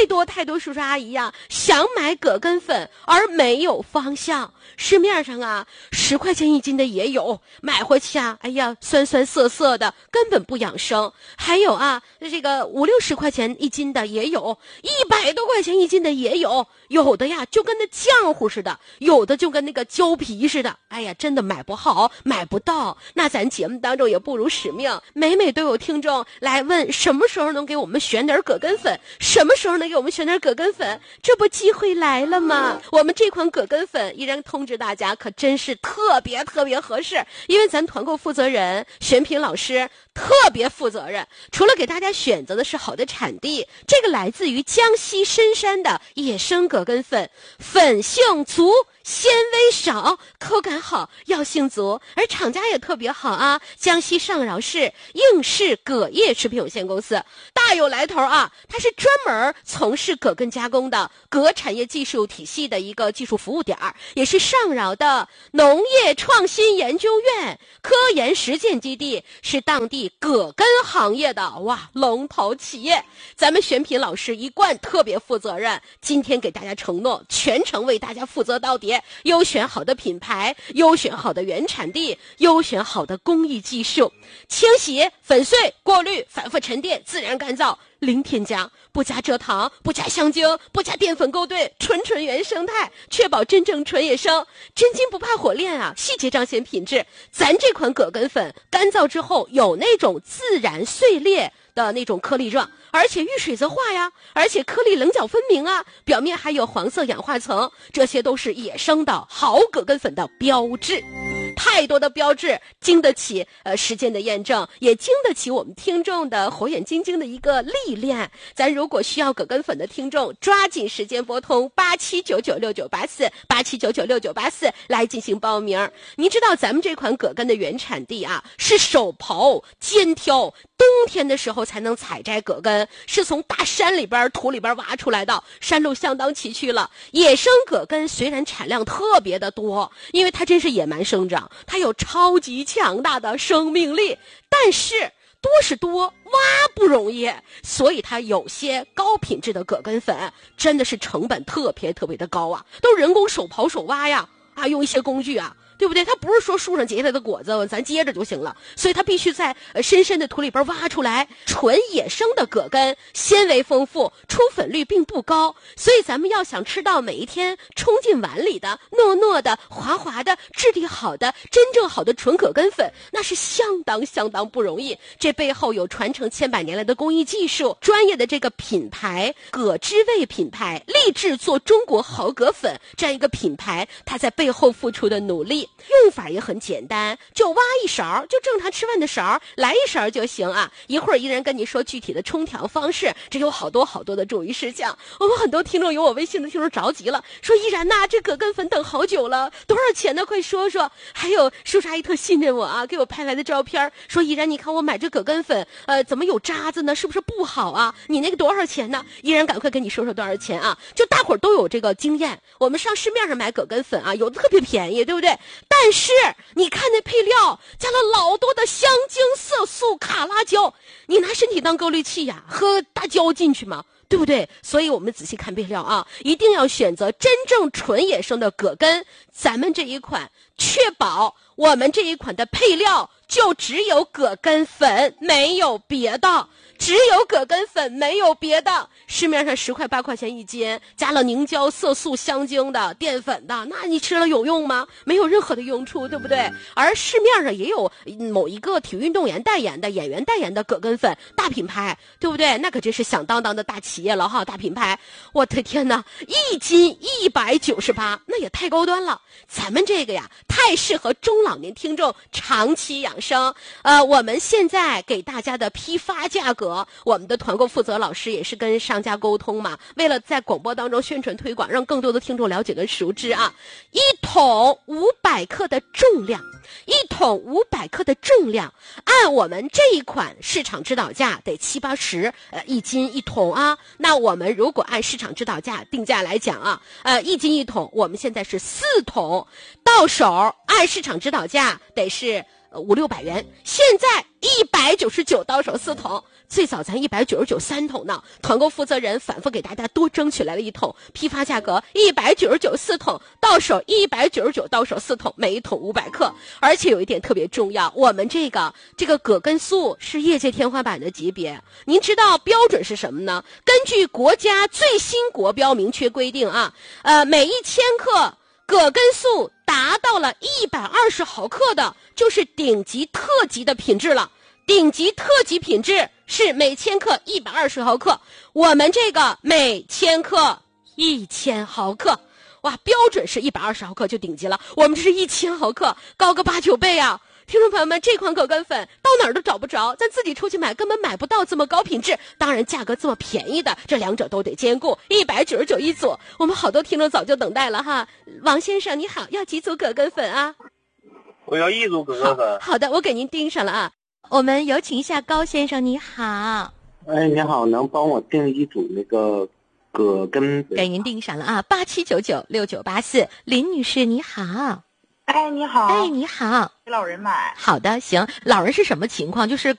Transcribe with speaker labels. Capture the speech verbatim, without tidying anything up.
Speaker 1: 太多太多叔叔阿姨呀、啊，想买葛根粉而没有方向。市面上啊，十块钱一斤的也有，买回去啊，哎呀，酸酸涩涩的，根本不养生。还有啊，这个五六十块钱一斤的也有，一百多块钱一斤的也有，有的呀就跟那浆糊似的，有的就跟那个胶皮似的。哎呀，真的买不好，买不到。那咱节目当中也不辱使命，每每都有听众来问，什么时候能给我们选点葛根粉？什么时候能给我们选点葛根粉？这不机会来了吗？我们这款葛根粉依然通知大家，可真是特别特别合适，因为咱团购负责人选品老师特别负责任，除了给大家选择的是好的产地，这个来自于江西深山的野生葛根粉，粉性足，纤维少，口感好，药性足，而厂家也特别好啊，江西上饶市应氏葛业食品有限公司，大有来头啊！它是专门从事葛根加工的葛产业技术体系的一个技术服务点，也是上饶的农业创新研究院科研实践基地，是当地葛根行业的哇龙头企业。咱们选品老师一贯特别负责任，今天给大家承诺，全程为大家负责到底，优选好的品牌，优选好的原产地，优选好的工艺技术，清洗、粉碎、过滤、反复沉淀、自然干燥，零添加，不加蔗糖，不加香精，不加淀粉勾兑，纯纯原生态，确保真正纯野生，真金不怕火炼啊！细节彰显品质。咱这款葛根粉干燥之后有那种自然碎裂的那种颗粒状，而且遇水则化呀，而且颗粒棱角分明啊，表面还有黄色氧化层，这些都是野生的好葛根粉的标志。太多的标志经得起呃时间的验证，也经得起我们听众的火眼金睛的一个历练。咱如果需要葛根粉的听众，抓紧时间拨通八七九九六九八四八七九九六九八四来进行报名。您知道咱们这款葛根的原产地啊，是手刨肩挑，冬天的时候才能采摘葛根，是从大山里边土里边挖出来的，山路相当崎岖了。野生葛根虽然产量特别的多，因为它真是野蛮生长，它有超级强大的生命力，但是多是多，挖不容易，所以它有些高品质的葛根粉真的是成本特别特别的高啊，都人工手刨手挖呀，啊，用一些工具啊，对不对？它不是说树上结下来的果子咱接着就行了，所以它必须在呃深深的土里边挖出来。纯野生的葛根纤维丰富，出粉率并不高，所以咱们要想吃到每一天冲进碗里的糯糯的滑滑的质地好的真正好的纯葛根粉，那是相当相当不容易。这背后有传承千百年来的工艺技术，专业的这个品牌葛之味品牌立志做中国好葛粉这样一个品牌，它在背后付出的努力。用法也很简单，就挖一勺，就正常吃饭的勺，来一勺就行啊。一会儿依然跟你说具体的冲调方式，这有好多好多的注意事项。我们很多听众有我微信的听众着急了，说依然呐，这葛根粉等好久了，多少钱呢？快说说。还有叔叔阿姨特信任我啊，给我拍来的照片，说依然你看我买这葛根粉，呃，怎么有渣子呢？是不是不好啊？你那个多少钱呢？依然赶快跟你说说多少钱啊？就大伙儿都有这个经验，我们上市面上买葛根粉啊，有的特别便宜，对不对？但是你看那配料加了老多的香精、色素、卡拉胶，你拿身体当过滤器呀，喝大胶进去吗？对不对？所以我们仔细看配料啊，一定要选择真正纯野生的葛根。咱们这一款确保我们这一款的配料就只有葛根粉，没有别的，只有葛根粉，没有别的。市面上十块八块钱一斤，加了凝胶、色素、香精的、淀粉的，那你吃了有用吗？没有任何的用处，对不对？而市面上也有某一个体育运动员代言的、演员代言的葛根粉，大品牌，对不对？那可真是响当当的大企业了哈，大品牌。我的天哪，一斤一百九十八，那也太高端了。咱们这个呀，太适合中老年听众长期养生。呃，我们现在给大家的批发价格，我们的团购负责老师也是跟商家沟通嘛，为了在广播当中宣传推广，让更多的听众了解跟熟知啊。一桶五百克的重量，一桶五百克的重量，按我们这一款市场指导价得七八十，呃，一斤一桶啊。那我们如果按市场指导价定价来讲啊，呃，一斤一桶，我们现在是四桶，到手按市场指导价得是五六百元，现在一百九十九到手四桶， 最早咱一百九十九三桶呢，团购负责人反复给大家多争取来了一桶，批发价格一百九十九四桶，到手一百九十九，到手四桶，每一桶五百克。而且有一点特别重要，我们这个这个葛根素是业界天花板的级别。您知道标准是什么呢？根据国家最新国标明确规定啊，呃，每一千克葛根素达到了一百二十毫克的，就是顶级特级的品质了。顶级特级品质是每千克一百二十毫克，我们这个每千克一千毫克。哇，标准是一百二十毫克就顶级了，我们这是一千毫克，高个八九倍啊！听众朋友们，这款葛根粉到哪儿都找不着，咱自己出去买根本买不到这么高品质，当然价格这么便宜的，这两者都得兼顾，一百九十九一组。我们好多听众早就等待了哈。王先生你好，要几组葛根粉啊？
Speaker 2: 我要一组葛根粉。
Speaker 1: 好, 好的，我给您盯上了啊。我们有请一下高先生，你好。
Speaker 2: 哎，你好，能帮我订一组那个葛根粉？
Speaker 1: 给您订上了啊，八七九九六九八四。林女士你好。
Speaker 3: 哎，你好。
Speaker 1: 哎，你好。
Speaker 3: 给老人买。
Speaker 1: 好的，行。老人是什么情况？就是